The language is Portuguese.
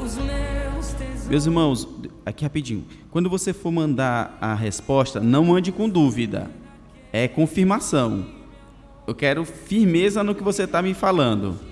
Meus irmãos, aqui rapidinho. Quando você for mandar a resposta, não mande com dúvida. É confirmação. Eu quero firmeza no que você está me falando.